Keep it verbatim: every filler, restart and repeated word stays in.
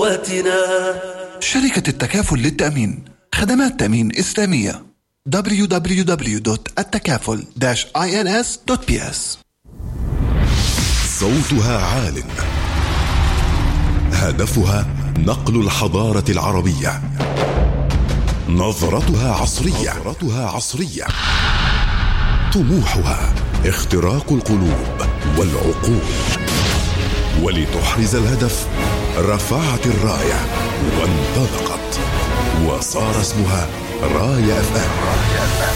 شركة التكافل للتأمين، خدمات تأمين إسلامية. دبليو دبليو دبليو دوت التكافل داش آي إن إس دوت بي إس. صوتها عال، هدفها نقل الحضارة العربية، نظرتها عصرية، نظرتها عصرية. طموحها اختراق القلوب والعقول. ولتحرز الهدف رفعت الراية وانطلقت، وصار اسمها راية أف أم.